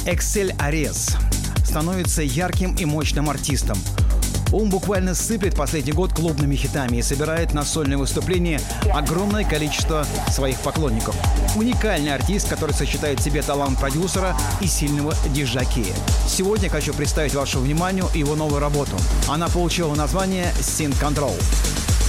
Эксель Арес становится ярким и мощным артистом. Он буквально сыплет последний год клубными хитами и собирает на сольные выступления огромное количество своих поклонников. Уникальный артист, который сочетает в себе талант продюсера и сильного диджакея. Сегодня хочу представить вашему вниманию его новую работу. Она получила название «Sync Control».